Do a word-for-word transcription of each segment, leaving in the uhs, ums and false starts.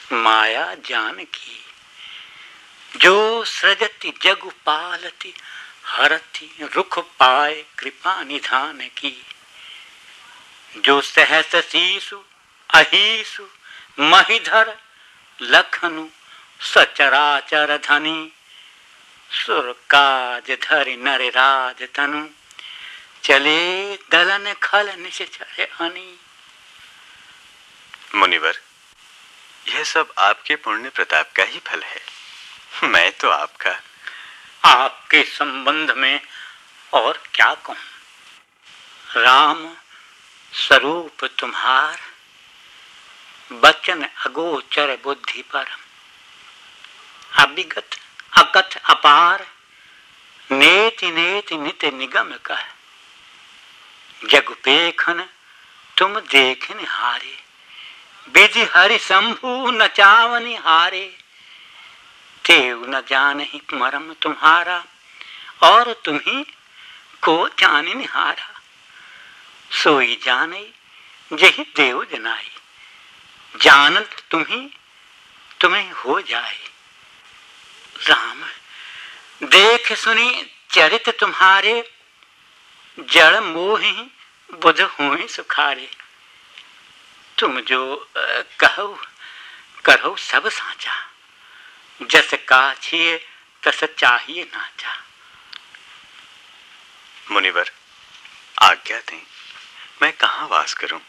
माया जानकी जो सृजति जगु पालती हरति रुख पाए कृपा निधान की। जो सहस शीशु अहीसु महिधर लखनु सचराचर धनी सुर काज धरि नर राज तनु चले दलन खल निश्चय हनी। मुनिवर, यह सब आपके पुण्य प्रताप का ही फल है। मैं तो आपका आपके संबंध में और क्या कहूं। राम स्वरूप तुम्हार बचन अगोचर बुद्धि पर अभिगत अकथ अपार नेति नेति नित निगम कह। जग पेखन तुम देखन हारे विधि हरि शंभु नचावनि हारे। देव न जानहि मरम तुम्हारा और तुम्ही को जानिन हारा। सोई जाने यही देव जनाई जानत तुम्ही तुम्हें हो जाए। राम देख सुनी चरित तुम्हारे जड़ मोहि बुध हुए सुखारे। तुम जो कहो करो सब साचा जस काछिए तस चाहिए नाचा। मुनिवर, आज्ञा दें, मैं कहाँ वास करूं?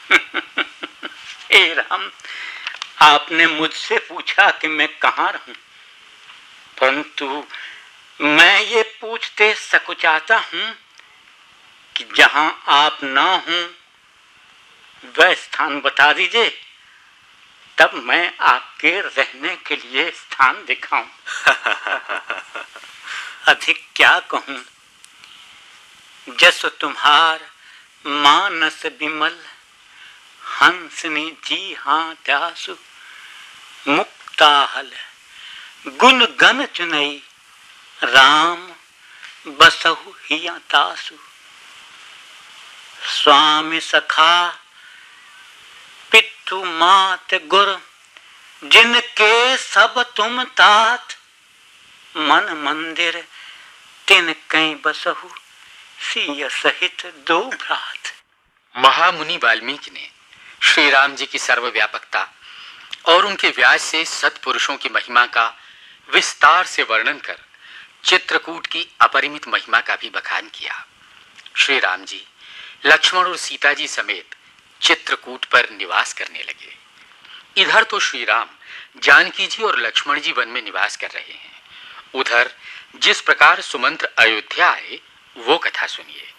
हे राम, आपने मुझसे पूछा कि मैं कहाँ रहूं, परंतु मैं ये पूछते सकुचाता हूं कि जहां आप ना हूं वह स्थान बता दीजिए, तब मैं आपके रहने के लिए स्थान दिखाऊं। अधिक क्या कहूं। जस तुम्हार मानस विमल हंसनी जी हाँ त्यासु मुक्ताहल गुण गण चुनई राम बसहु हिया तासु। स्वामी सखा पितु मात गुर जिनके सब तुम तात मन मंदिर तिन कई बसहु सिय सहित दो भ्रात। महामुनि वाल्मीकि ने श्री राम जी की सर्वव्यापकता और उनके व्यास से सत्पुरुषों की महिमा का विस्तार से वर्णन कर चित्रकूट की अपरिमित महिमा का भी बखान किया। श्री राम जी लक्ष्मण और सीता जी समेत चित्रकूट पर निवास करने लगे। इधर तो श्री राम जानकी जी और लक्ष्मण जी वन में निवास कर रहे हैं, उधर जिस प्रकार सुमंत्र अयोध्या आए वो कथा सुनिए।